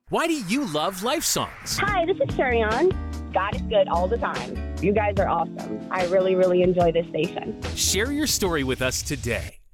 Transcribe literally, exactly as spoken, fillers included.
Why do you love Life Songs? Hi, this is Sherion. God is good all the time. You guys are awesome. I really, really enjoy this station. Share your story with us today.